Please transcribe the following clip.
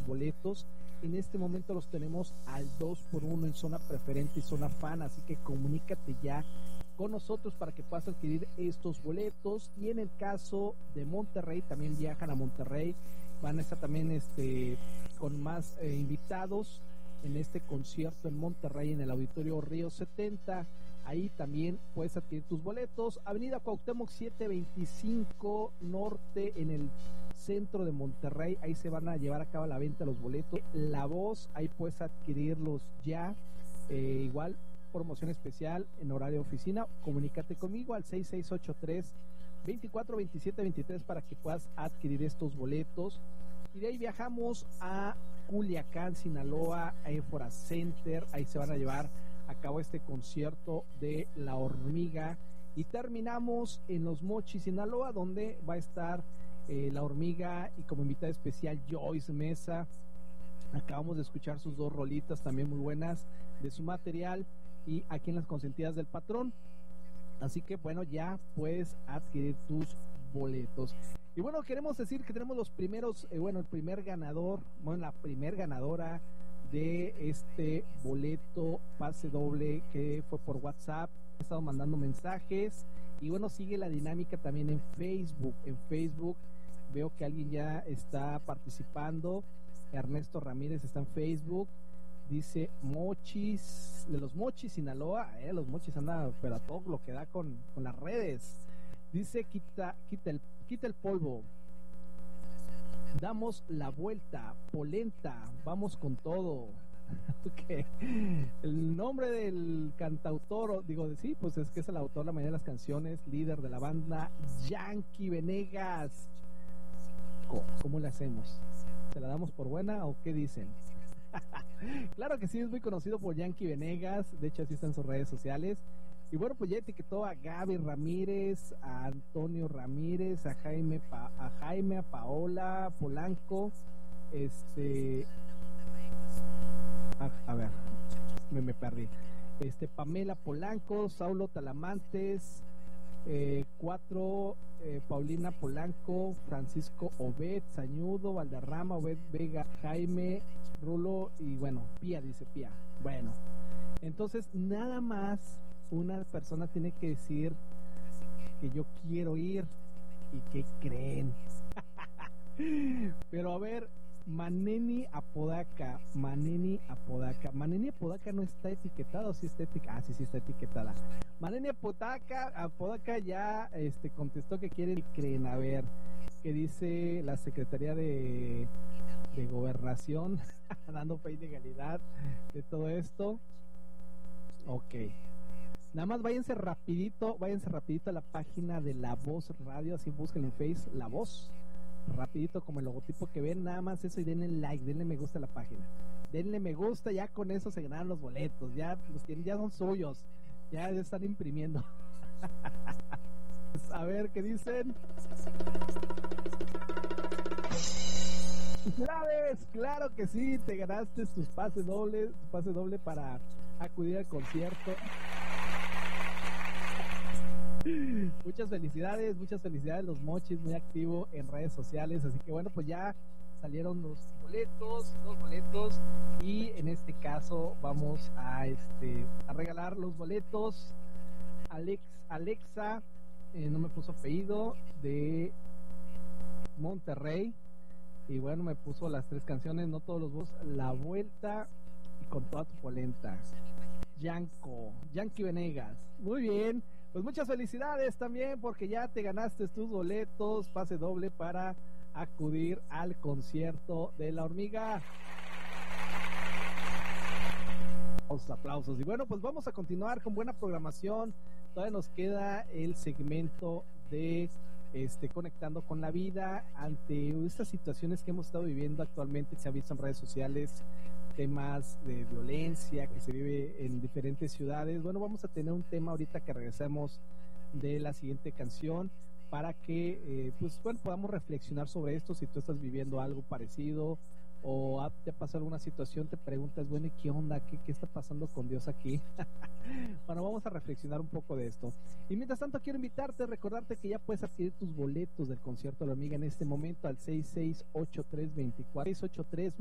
tus boletos. En este momento los tenemos al 2x1 en zona preferente y zona fan, así que comunícate ya con nosotros para que puedas adquirir estos boletos. Y en el caso de Monterrey, también viajan a Monterrey, van a estar también con más invitados en este concierto en Monterrey, en el Auditorio Río 70. Ahí también puedes adquirir tus boletos. Avenida Cuauhtémoc 725 Norte, en el centro de Monterrey. Ahí se van a llevar a cabo la venta de los boletos. La Voz, ahí puedes adquirirlos ya. Igual, promoción especial en horario de oficina. Comunícate conmigo al 6683-242723 para que puedas adquirir estos boletos. Y de ahí viajamos a Culiacán, Sinaloa, a Éfora Center. Ahí se van a llevar a cabo este concierto de La Hormiga. Y terminamos en Los Mochis, Sinaloa, donde va a estar La Hormiga y como invitada especial Joyce Mesa. Acabamos de escuchar sus 2 rolitas también muy buenas de su material, y aquí en Las Consentidas del Patrón. Así que bueno, ya puedes adquirir tus boletos. Y bueno, queremos decir que tenemos los primeros, el primer ganador, la primer ganadora de este boleto pase doble, que fue por WhatsApp. He estado mandando mensajes y bueno, sigue la dinámica también en Facebook. En Facebook veo que alguien ya está participando. Ernesto Ramírez está en Facebook. Dice Mochis, de Los Mochis, Sinaloa. Los Mochis anda, pero a todo lo que da con las redes. Dice quita el polvo. Damos la vuelta, polenta, vamos con todo. Okay. El nombre del cantautor, pues es que es el autor de la mayoría de las canciones, líder de la banda, Yankee Venegas. ¿Cómo le hacemos? ¿Se la damos por buena o qué dicen? Claro que sí, es muy conocido por Yankee Venegas. De hecho, así está en sus redes sociales. Y bueno, pues ya etiquetó a Gaby Ramírez, a Antonio Ramírez, a Jaime, a Paola Polanco, a ver, me perdí. Pamela Polanco, Saulo Talamantes, 4, Paulina Polanco, Francisco Obed, Sañudo, Valderrama, Obed Vega, Jaime, Rulo y bueno, Pía, dice Pía. Bueno, entonces nada más una persona tiene que decir que yo quiero ir, y que creen. Pero a ver, Maneni Apodaca no está etiquetada, ¿o sí está etiquetada? Sí está etiquetada. Maneni Apodaca ya contestó que quieren y creen. A ver, ¿qué dice la Secretaría de Gobernación? Dando fe y legalidad de todo esto. Ok. Nada más váyanse rapidito a la página de La Voz Radio, así busquen en Face La Voz, rapidito como el logotipo que ven, nada más eso, y denle like, denle me gusta a la página, denle me gusta, ya con eso se ganaron los boletos, ya los tienen, ya son suyos, ya están imprimiendo. A ver qué dicen. ¡Felicidades! Claro que sí, te ganaste tu pase doble para acudir al concierto. Muchas felicidades, Los Mochis, muy activo en redes sociales, así que bueno, pues ya salieron los boletos, y en este caso vamos a regalar los boletos. Alexa, no me puso apellido, de Monterrey, y bueno, me puso las 3 canciones, no todos los voz, La Vuelta y Con Toda Tu Polenta. Yankee Venegas, muy bien. Pues muchas felicidades también, porque ya te ganaste tus boletos, pase doble para acudir al concierto de La Hormiga. Los aplausos. Y bueno, pues vamos a continuar con buena programación. Todavía nos queda el segmento de Conectando con la Vida ante estas situaciones que hemos estado viviendo actualmente, que se ha visto en redes sociales, temas de violencia que se vive en diferentes ciudades. Bueno, vamos a tener un tema ahorita que regresemos de la siguiente canción para que podamos reflexionar sobre esto. Si tú estás viviendo algo parecido o te ha pasado alguna situación, te preguntas, bueno, ¿qué onda? ¿Qué está pasando con Dios aquí? Bueno, vamos a reflexionar un poco de esto. Y mientras tanto, quiero recordarte que ya puedes adquirir tus boletos del concierto de La Hormiga en este momento al 668324